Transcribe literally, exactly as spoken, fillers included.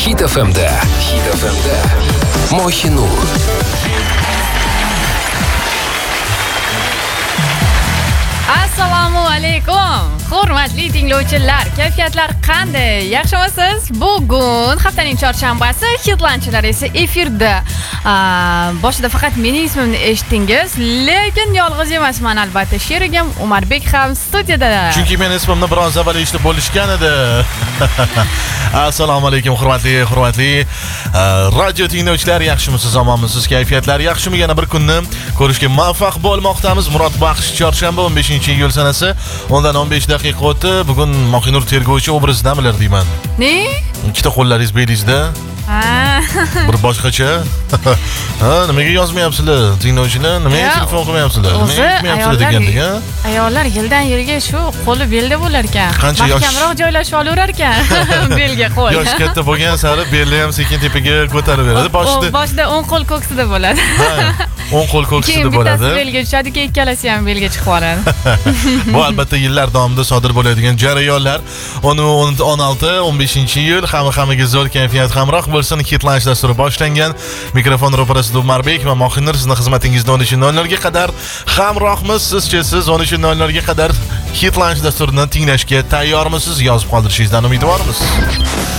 Hit F M'da. Hit F M'da. Mohinur. Assalomu alaykum. Hurmatli tinglovchilar, kayfiyatlar qanday? Yaxshimisiz? Bugun haftaning chorshanbasi, Hitlanchilar esa efirda. Boshida faqat mening ismimni eshitdingiz, lekin yolg'iz emasman albatta. Sherigim Umarbek ham studiyada. Chunki men ismimni biroz avval eshitib bo'lishgan edi. Assalomu alaykum hurmatli, hurmatli radio tinglovchilar, yaxshimisiz, omonmisiz? Kayfiyatlar yaxshimi? Yana bir kunni ko'rishga muvaffaq bo'lmoqdamiz. Murod Baxsh chorshanba o'n beshinchi iyul sanasi. Undan o'n besh daqiqa o'tdi. Bugun Mohinur tergovchi obrazidamilar deyman. Ne? Ikkita qo'llaringiz belingizda. Ha. Bir boshqacha. Ha, nimaga yozmayapsizlar? Tinglovchilar, nimaga telefon qilmayapsizlar? Nimaga aytmayapsizlar degandik, ha? Ayollar yildan yilga shu qo'li belda bo'lar ekan. Qancha yosh- Mahkamroq joylashib olaverar ekan. Belga qo'l. Yosh katta bo'lgan sari belni ham sekin tepaga ko'tarib beradi. Boshida boshida o'ng qo'l ko'ksida bo'ladi. Ha, o'ng qo'l ko'ksida Keyin bo'ladi. bittasi belga tushadi, keyin ikkalasi ham belga chiqib oladi. Bu albatta yillar davomida sodir bo'ladigan jarayonlar. o'n olti o'n beshinchi iyul hamma hammaga zo'r kayfiyat hamroh bo'lsin. Hitlanch dasturi boshlangan. Mikrofon ro'parasida Umarbek va Mohinur sizning xizmatingizda o'n uch nol nolga qadar hamrohmiz. Sizcha siz o'n uch nol nolga qadar Hitlanch dasturini tinglashga tayyormisiz? Yozib qoldirishingizdan umidvormiz.